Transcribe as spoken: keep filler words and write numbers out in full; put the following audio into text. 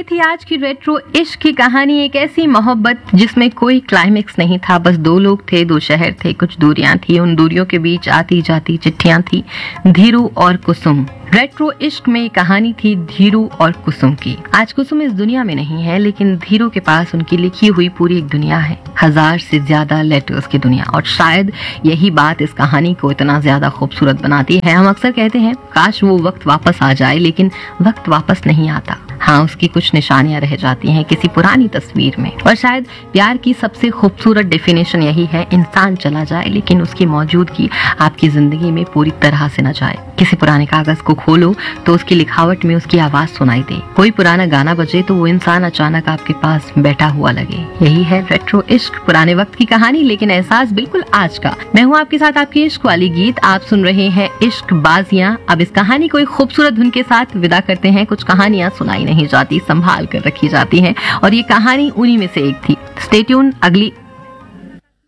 थी आज की रेट्रो इश्क की कहानी। एक ऐसी मोहब्बत जिसमें कोई क्लाइमेक्स नहीं था, बस दो लोग थे, दो शहर थे, कुछ दूरियां थी, उन दूरियों के बीच आती जाती चिट्ठियां थी, धीरू और कुसुम। रेट्रो इश्क में कहानी थी धीरू और कुसुम की। आज कुसुम इस दुनिया में नहीं है, लेकिन धीरू के पास उनकी लिखी हुई पूरी एक दुनिया है, हजार से ज्यादा लेटर्स की दुनिया। और शायद यही बात इस कहानी को इतना ज्यादा खूबसूरत बनाती है। हम अक्सर कहते हैं काश वो वक्त वापस आ जाए, लेकिन वक्त वापस नहीं आता। हाँ, उसकी कुछ निशानियां रह जाती हैं किसी पुरानी तस्वीर में। और शायद प्यार की सबसे खूबसूरत डेफिनेशन यही है, इंसान चला जाए लेकिन उसकी मौजूदगी आपकी जिंदगी में पूरी तरह से न जाए। किसी पुराने कागज को खोलो तो उसकी लिखावट में उसकी आवाज सुनाई दे, कोई पुराना गाना बजे तो वो इंसान अचानक आपके पास बैठा हुआ लगे। यही है रेट्रो इश्क, पुराने वक्त की कहानी लेकिन एहसास बिल्कुल आज का। मैं हूँ आपके साथ आपकी इश्क वाली गीत, आप सुन रहे हैं इश्क बाजियां। अब इस कहानी को एक खूबसूरत धुन के साथ विदा करते हैं। कुछ कहानियां सुनाई नहीं जाती, संभाल कर रखी जाती हैं, और ये कहानी उन्हीं में से एक थी। स्टे ट्यून, अगली